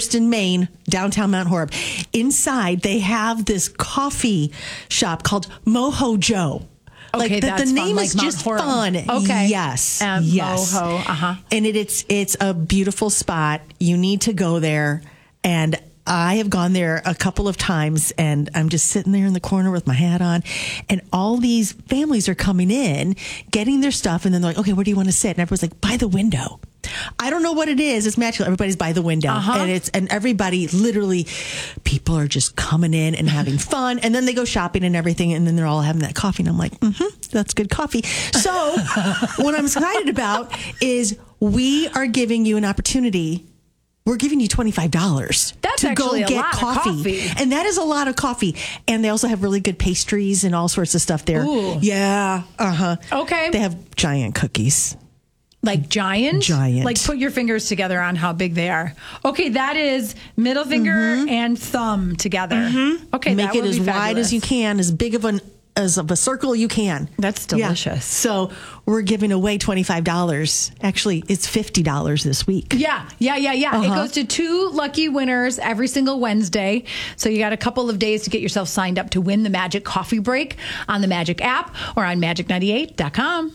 Thurston, Maine, downtown Mount Horeb. Inside, they have this coffee shop called Moho Joe. Okay, the name fun. is Mount just Horeb. fun. Okay. Yes. Yes. Moho. Uh-huh. And it's a beautiful spot. You need to go there. And I have gone there a couple of times, and I'm just sitting there in the corner with my hat on, and all these families are coming in, getting their stuff, and then they're like, okay, where do you want to sit? And everyone's like, by the window. I don't know what it is. It's magical. Everybody's by the window. And everybody, literally, people are just coming in and having fun. And then they go shopping and everything. And then they're all having that coffee. And I'm like, that's good coffee. So what I'm excited about is we are giving you an opportunity. We're giving you $25 to go get coffee. And that is a lot of coffee. And they also have really good pastries and all sorts of stuff there. Ooh. Yeah. Okay. They have giant cookies. Like giant? Giant. Like put your fingers together on how big they are. Okay, that is middle finger and thumb together. Okay, make that it would as be wide fabulous. as you can, as big of a circle you can. That's delicious. Yeah. So we're giving away $25. Actually, it's $50 this week. Yeah. It goes to 2 lucky winners every single Wednesday. So you got a couple of days to get yourself signed up to win the Magic Coffee Break on the Magic app or on magic98.com.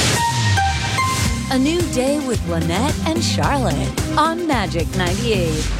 A new day with Lynette and Charlotte on Magic 98.